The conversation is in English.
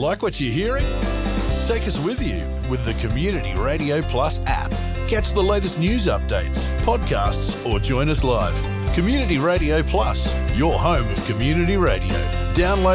Like what you're hearing? Take us with you with the Community Radio Plus app. Catch the latest news updates, podcasts, or join us live. Community Radio Plus, your home of community radio. Download